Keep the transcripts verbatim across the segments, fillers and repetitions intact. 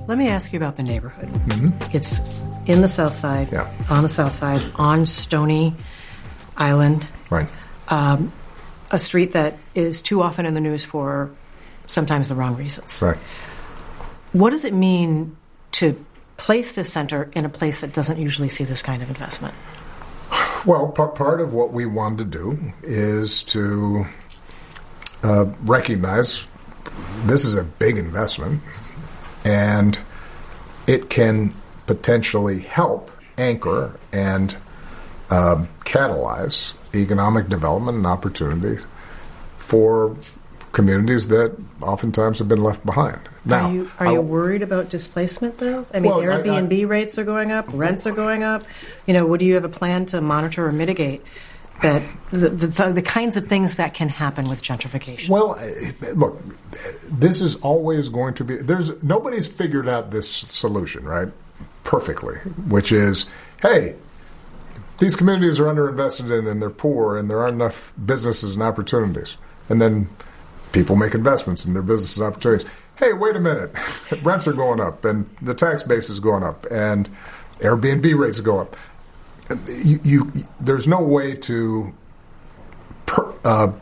let me ask you about the neighborhood. Mm-hmm. It's in the South Side, yeah. on the South Side, on Stony Island. Right. Um, a street that is too often in the news for sometimes the wrong reasons. Right. What does it mean to place this center in a place that doesn't usually see this kind of investment? Well, part, part of what we wanted to do is to uh, recognize this is a big investment, and it can potentially help anchor and uh, catalyze economic development and opportunities for communities that oftentimes have been left behind. Now, are you, are you worried about displacement, though? I mean, well, Airbnb I, I, rates are going up, rents are going up. You know, what do you have a plan to monitor or mitigate that the, the, the kinds of things that can happen with gentrification? Well, look, this is always going to be, there's nobody's figured out this solution, right, perfectly, which is, hey, these communities are underinvested in and they're poor and there aren't enough businesses and opportunities. And then people make investments in their businesses and opportunities. Hey, wait a minute, rents are going up and the tax base is going up and Airbnb rates go up. You, you, there's no way to per, uh,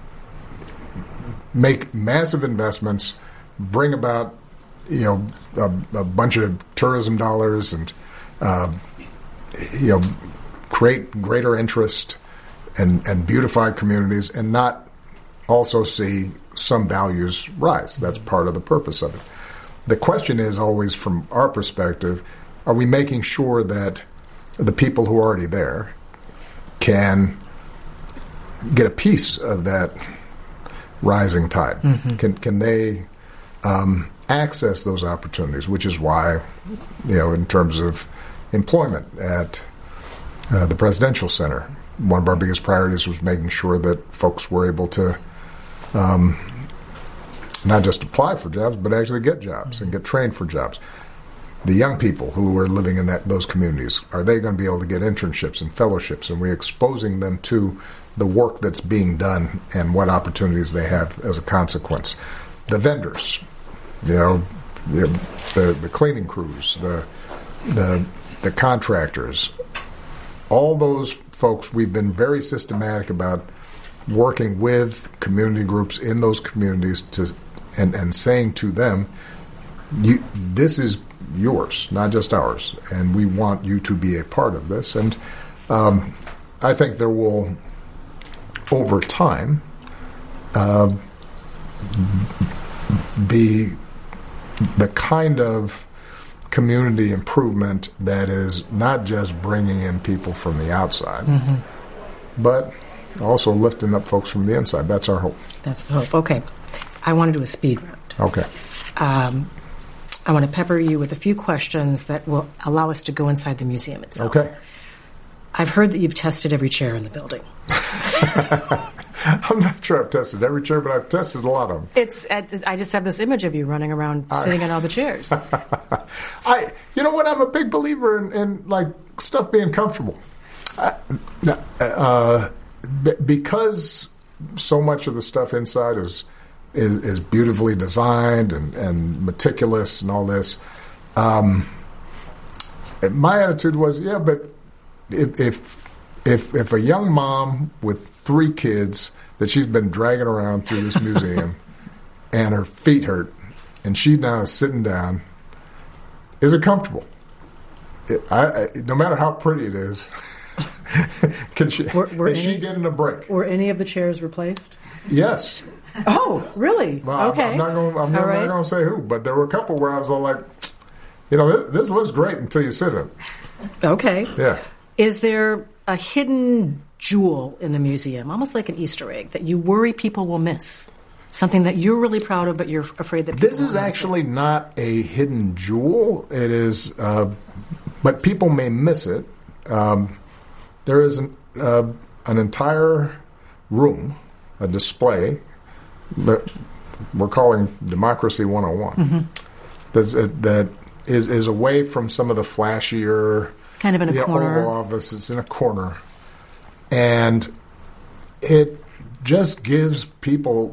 make massive investments, bring about, you know, a, a bunch of tourism dollars, and uh, you know, create greater interest and and beautify communities, and not also see some values rise. That's part of the purpose of it. The question is always, from our perspective, are we making sure that the people who are already there can get a piece of that rising tide? Mm-hmm. Can can they um, access those opportunities? Which is why, you know, in terms of employment at uh, the Presidential Center, one of our biggest priorities was making sure that folks were able to um, not just apply for jobs, but actually get jobs and get trained for jobs. The young people who are living in that those communities, are they going to be able to get internships and fellowships? And we're exposing them to the work that's being done and what opportunities they have as a consequence. The vendors, you know, the, the, the cleaning crews, the, the the contractors, all those folks, we've been very systematic about working with community groups in those communities to and, and saying to them, you, this is yours, not just ours, and we want you to be a part of this. And um, I think there will, over time, uh, be the kind of community improvement that is not just bringing in people from the outside, mm-hmm. but also lifting up folks from the inside. That's our hope. That's the hope. Okay. I want to do a speed round. Okay. Um, I want to pepper you with a few questions that will allow us to go inside the museum itself. Okay. I've heard that you've tested every chair in the building. I'm not sure I've tested every chair, but I've tested a lot of them. It's. I just have this image of you running around I, sitting in all the chairs. I, you know what? I'm a big believer in, in like stuff being comfortable. I, uh, b- because so much of the stuff inside is. Is, is beautifully designed and, and meticulous and all this. Um, my attitude was, yeah, but if, if if if a young mom with three kids that she's been dragging around through this museum and her feet hurt and she now is sitting down, is it comfortable? It, I, I, no matter how pretty it is, can she were, were is any, she getting a break? Were any of the chairs replaced? Yes. Oh, really? Well, okay. I'm, I'm not going. I'm not right. going to say who, but there were a couple where I was all like, you know, this, this looks great until you sit in it. Okay. Yeah. Is there a hidden jewel in the museum, almost like an Easter egg, that you worry people will miss? Something that you're really proud of, but you're afraid that people this is will actually miss it? Not a hidden jewel. It is, uh, but people may miss it. Um, there is an, uh, an entire room, a display that we're calling Democracy one oh one. Mm-hmm. That's, uh, that is, is away from some of the flashier, kind of in a the corner. Oval Office. It's in a corner, and it just gives people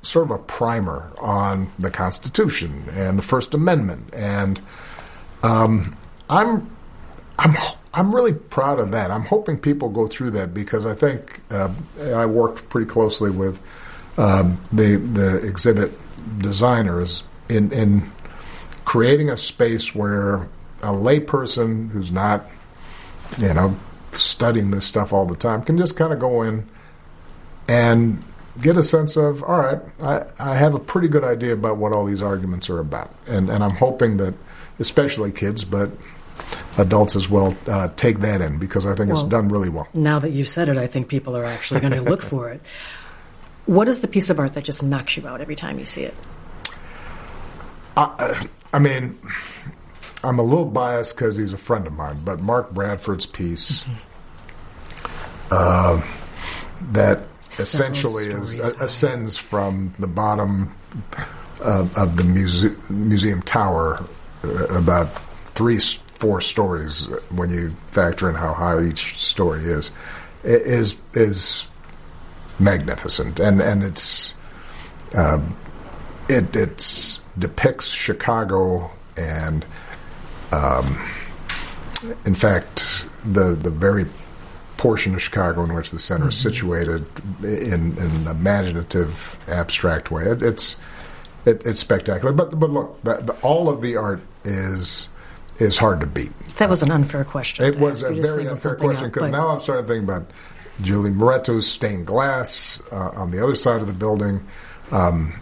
sort of a primer on the Constitution and the First Amendment, and um, I'm I'm I'm really proud of that. I'm hoping people go through that because I think uh, I worked pretty closely with um, the the exhibit designers in in creating a space where a layperson who's not, you know, studying this stuff all the time can just kind of go in and get a sense of, all right, I, I have a pretty good idea about what all these arguments are about. And, and I'm hoping that especially kids, but adults as well, uh, take that in because I think well, it's done really well. Now that you've said it, I think people are actually going to look for it. What is the piece of art that just knocks you out every time you see it? I, I mean, I'm a little biased because he's a friend of mine, but Mark Bradford's piece mm-hmm. uh, that essentially is, uh, ascends from the bottom of, of the muse- museum tower uh, about three, four stories when you factor in how high each story is, is is magnificent, and and it's uh, it it's depicts Chicago and. Um, in fact, the the very portion of Chicago in which the center mm-hmm. is situated in, in an imaginative, abstract way, it, it's it, it's spectacular. But but look, the, the, all of the art is is hard to beat. That was an unfair question. It was a very unfair question because now I'm starting to think about Julie Moretto's stained glass uh, on the other side of the building. Um,